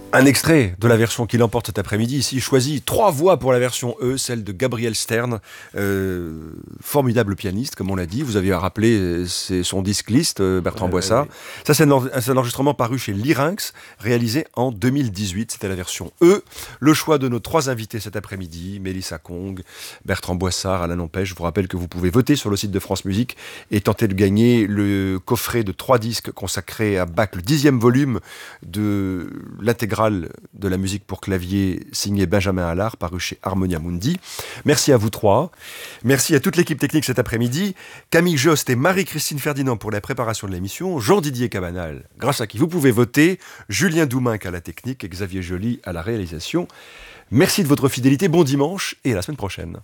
Un extrait de la version qui l'emporte cet après-midi, ici choisi 3 voix pour la version E, celle de Gabriel Stern, formidable pianiste, comme on l'a dit. Vous aviez rappelé c'est son disque list, Bertrand Boissard. Oui. Ça, c'est un enregistrement paru chez Lyrinx, réalisé en 2018. C'était la version E. Le choix de nos 3 invités cet après-midi, Mélissa Kong, Bertrand Boissard, Alain Lampèche. Je vous rappelle que vous pouvez voter sur le site de France Musique et tenter de gagner le coffret de 3 disques consacrés à Bach, le 10e volume de l'intégrale de la musique pour clavier signé Benjamin Allard, paru chez Harmonia Mundi. Merci à vous 3. Merci à toute l'équipe technique cet après-midi. Camille Jost et Marie-Christine Ferdinand pour la préparation de l'émission. Jean-Didier Cabanal, grâce à qui vous pouvez voter. Julien Douminc à la technique et Xavier Joly à la réalisation. Merci de votre fidélité. Bon dimanche et à la semaine prochaine.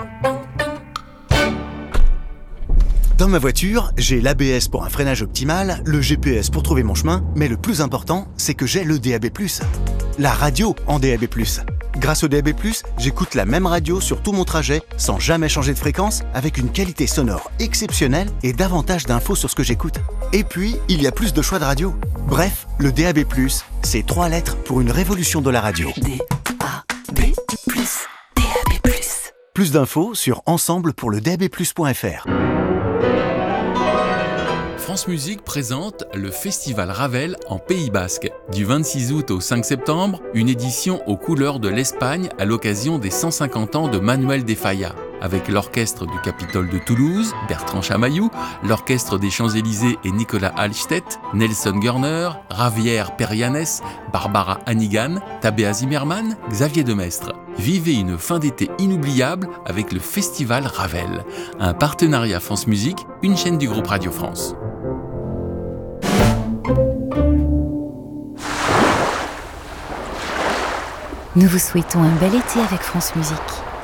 Dans ma voiture, j'ai l'ABS pour un freinage optimal, le GPS pour trouver mon chemin, mais le plus important, c'est que j'ai le DAB+, la radio en DAB+. Grâce au DAB+, j'écoute la même radio sur tout mon trajet, sans jamais changer de fréquence, avec une qualité sonore exceptionnelle et davantage d'infos sur ce que j'écoute. Et puis, il y a plus de choix de radio. Bref, le DAB+, c'est 3 lettres pour une révolution de la radio. DAB+, DAB+. Plus d'infos sur ensemble-pour-le-DAB+.fr. France Musique présente le Festival Ravel en Pays Basque. Du 26 août au 5 septembre, une édition aux couleurs de l'Espagne à l'occasion des 150 ans de Manuel de Falla. Avec l'orchestre du Capitole de Toulouse, Bertrand Chamaillou, l'orchestre des Champs-Élysées et Nicolas Hallstedt, Nelson Görner, Javier Perianes, Barbara Hannigan, Tabea Zimmermann, Xavier Demestre. Vivez une fin d'été inoubliable avec le Festival Ravel. Un partenariat France Musique, une chaîne du groupe Radio France. Nous vous souhaitons un bel été avec France Musique.